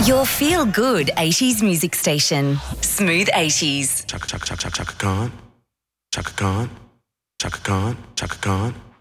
Your feel-good 80s music station. Smooth 80s. Chaka Chaka Chaka Chaka Chaka Khan. Chaka Khan. Chaka Khan. Chaka Khan.